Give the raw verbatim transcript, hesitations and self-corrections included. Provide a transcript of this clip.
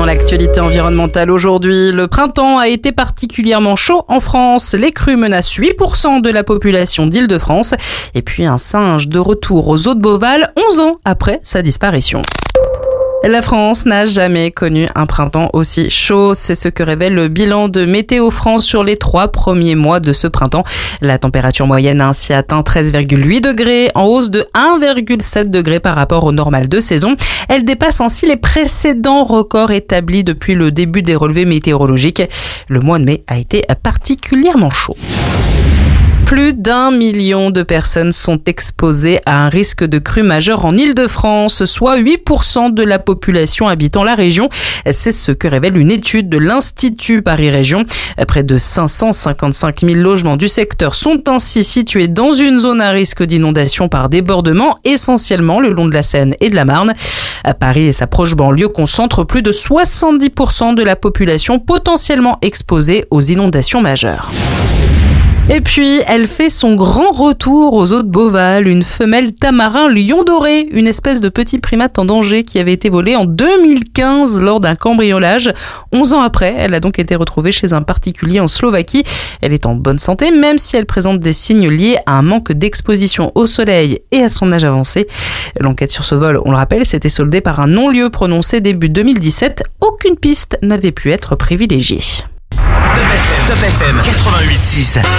Dans l'actualité environnementale aujourd'hui, le printemps a été particulièrement chaud en France. Les crues menacent huit pour cent de la population d'Île-de-France. Et puis un singe de retour aux eaux de Beauval, onze ans après sa disparition. La France n'a jamais connu un printemps aussi chaud. C'est ce que révèle le bilan de Météo France sur les trois premiers mois de ce printemps. La température moyenne a ainsi atteint treize virgule huit degrés, en hausse de un virgule sept degrés par rapport au normal de saison. Elle dépasse ainsi les précédents records établis depuis le début des relevés météorologiques. Le mois de mai a été particulièrement chaud. Plus d'un million de personnes sont exposées à un risque de crue majeure en Île-de-France, soit huit pour cent de la population habitant la région. C'est ce que révèle une étude de l'Institut Paris Région. Près de cinq cent cinquante-cinq mille logements du secteur sont ainsi situés dans une zone à risque d'inondation par débordement, essentiellement le long de la Seine et de la Marne. À Paris et sa proche banlieue concentrent plus de soixante-dix pour cent de la population potentiellement exposée aux inondations majeures. Et puis, elle fait son grand retour aux eaux de Beauval, une femelle tamarin lion doré, une espèce de petit primate en danger qui avait été volée en deux mille quinze lors d'un cambriolage. Onze ans après, elle a donc été retrouvée chez un particulier en Slovaquie. Elle est en bonne santé, même si elle présente des signes liés à un manque d'exposition au soleil et à son âge avancé. L'enquête sur ce vol, on le rappelle, s'était soldée par un non-lieu prononcé début deux mille dix-sept. Aucune piste n'avait pu être privilégiée. Top F M quatre-vingt-huit six